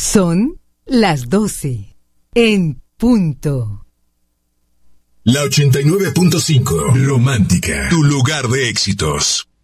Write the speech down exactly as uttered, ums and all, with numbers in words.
Son las doce. En punto. La ochenta y nueve punto cinco. Romántica. Tu lugar de éxitos.